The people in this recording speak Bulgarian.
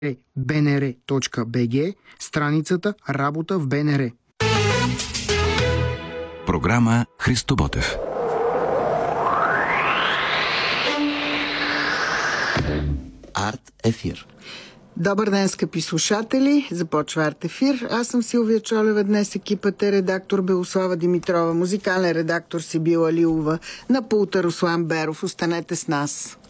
bnr.bg, страницата Работа в БНР. Програма Христо Ботев. Арт ефир. Добър ден, скъпи слушатели! Започва Арт ефир. Аз съм Силвия Чолева. Днес екипът е редактор Белослава Димитрова, музикален редактор Сибила Лилова, на пулта Руслан Беров. Останете с нас.